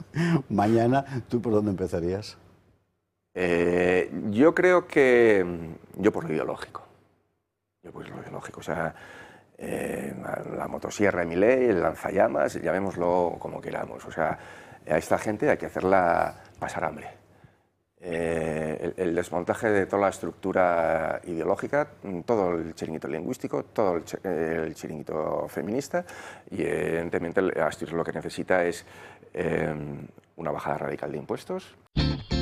Mañana, ¿tú por dónde empezarías? Yo creo que yo por lo ideológico. Yo por lo ideológico. O sea, la motosierra de Milei, el lanzallamas, llamémoslo como queramos. O sea, a esta gente hay que hacerla pasar hambre. El desmontaje de toda la estructura ideológica, todo el chiringuito lingüístico, todo el chiringuito feminista y evidentemente Asturias lo que necesita es una bajada radical de impuestos.